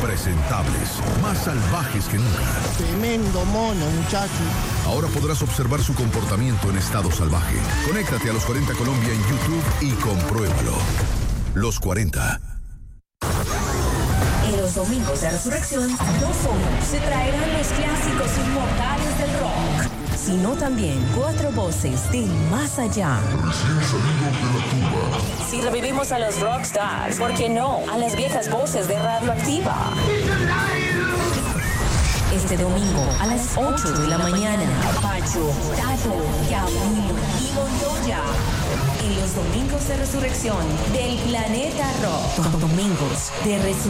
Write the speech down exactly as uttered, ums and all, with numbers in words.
impresentables, más salvajes que nunca. Tremendo mono, muchacho. Ahora podrás observar su comportamiento en estado salvaje. Conéctate a Los cuarenta Colombia en YouTube y compruébalo. Los cuarenta. En los domingos de resurrección, no solo se traerán los clásicos inmortales del rock, sino también cuatro voces del más allá. Si revivimos a los rockstars, ¿por qué no a las viejas voces de Radioactiva? Este domingo a las ocho de la mañana, Pacho, Tato, Camilo y Montoya. En los domingos de resurrección del Planeta Rock. Domingos de resurrección.